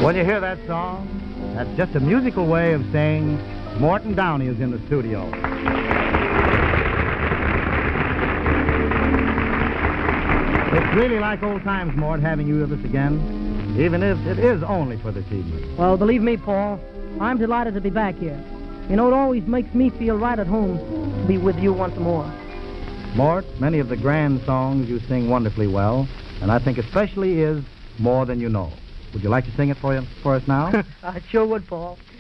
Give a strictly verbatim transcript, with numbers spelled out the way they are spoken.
When you hear that song, that's just a musical way of saying Morton Downey is in the studio. It's really like old times, Mort, having you with us again, even if it is only for this evening. Well, believe me, Paul, I'm delighted to be back here. You know, it always makes me feel right at home to be with you once more. Mort, many of the grand songs you sing wonderfully well, and I think especially is More Than You Know. Would you like to sing it for, you, for us now? I sure would, Paul.